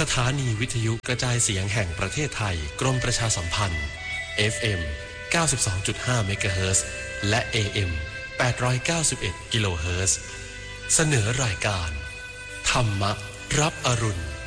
สถานีวิทยุกระจายเสียงแห่งประเทศไทยกรมประชาสัมพันธ์ FM 92.5 เมกะเฮิรตซ์และ AM 891 กิโลเฮิรตซ์เสนอรายการธรรมะรับอรุณ